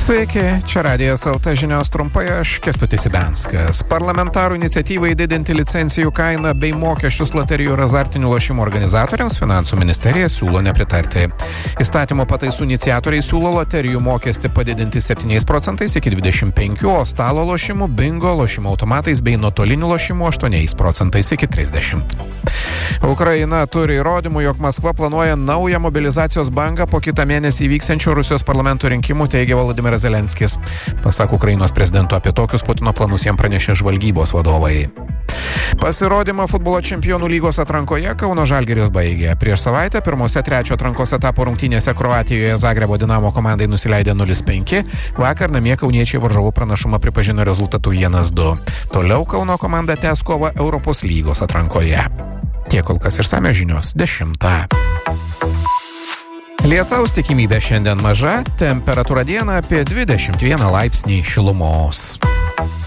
Sveiki, čia Radijas LT žinios trumpai, aš Kęstutis Ibenskas. Parlamentarų iniciatyvai didinti licencijų kainą bei mokesčius loterijų ir azartinių lošimų organizatoriams Finansų ministerija siūlo nepritarti. Įstatymo pataisų iniciatoriai siūlo loterijų mokestį padidinti 7% iki 25%, o stalo lošimų, bingo, lošimų automatais bei nuotolinių lošimų 8% iki 30%. Ukraina turi įrodymų, jog Maskva planuoja naują mobilizacijos bangą po kitą mėnesį įvyksiančių Rusijos parlamento rinkimų, teigia Volodymyras Zelenskis. Pasak Ukrainos prezidento, apie tokius Putino planus jam pranešė žvalgybos vadovai. Pasirodymą futbolo čempionų lygos atrankoje Kauno Žalgiris baigė. Prieš savaitę pirmose trečio atrankos etapo rungtynėse Kroatijoje Zagrebo Dinamo komandai nusileidė 0-5. Vakar namie kauniečiai varžovų pranašumą pripažino rezultatu 1-2. Toliau Kauno komanda tęs kovą Europos lygos atrankoje. Tiek kol kas išsamios žinios 10. Lietaus tikimybė šiandien maža, temperatūra dieną apie 21 laipsnį šilumos.